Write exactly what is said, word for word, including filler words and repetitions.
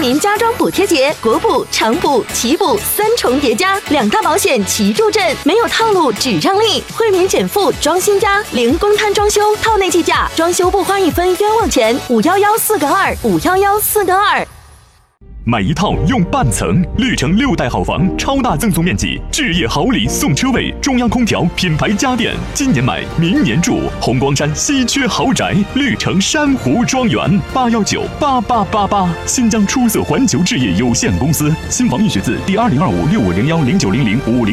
民家装补贴节，国补、长补、奇补三重叠加，两大保险齐助阵，没有套路只让利，惠民减负装新家，零公摊装修，套内计价，装修不花一分冤枉钱。五幺幺四个二，五幺幺四个二。 买一套用半层，绿城六代好房，超大赠送面积，置业好礼送车位，中央空调，品牌家电，今年买，明年住。红光山稀缺豪宅，绿城珊瑚庄园，八幺九八八八八。新疆出色环球置业有限公司，新房预选字第二零二五六五零幺零九零零五零。